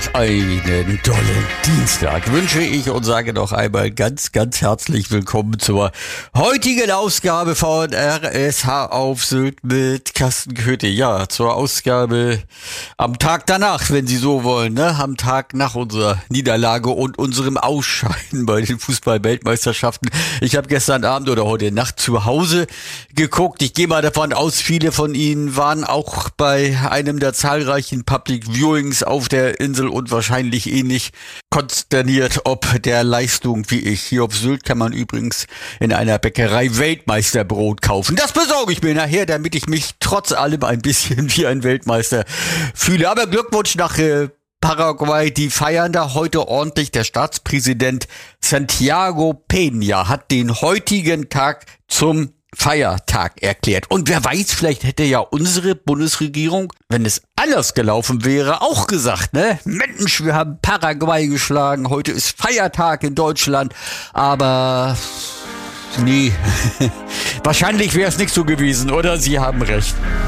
Einen tollen Dienstag wünsche ich und sage noch einmal ganz, ganz herzlich willkommen zur heutigen Ausgabe von RSH auf Sylt mit Carsten Köthe. Ja, zur Ausgabe am Tag danach, wenn Sie so wollen, ne? Am Tag nach unserer Niederlage und unserem Ausscheiden bei den Fußball-Weltmeisterschaften. Ich habe gestern Abend oder heute Nacht zu Hause geguckt. Ich gehe mal davon aus, viele von Ihnen waren auch bei einem der zahlreichen Public Viewings auf der Insel und wahrscheinlich ähnlich konsterniert ob der Leistung wie ich. Hier auf Sylt kann man übrigens in einer Bäckerei Weltmeisterbrot kaufen. Das besorge ich mir nachher, damit ich mich trotz allem ein bisschen wie ein Weltmeister fühle. Aber Glückwunsch nach Paraguay, die feiern da heute ordentlich. Der Staatspräsident Santiago Peña hat den heutigen Tag zum Feiertag erklärt. Und wer weiß, vielleicht hätte ja unsere Bundesregierung, wenn es anders gelaufen wäre, auch gesagt, ne? Mensch, wir haben Paraguay geschlagen, heute ist Feiertag in Deutschland, aber nee, wahrscheinlich wäre es nicht so gewesen, oder? Sie haben recht.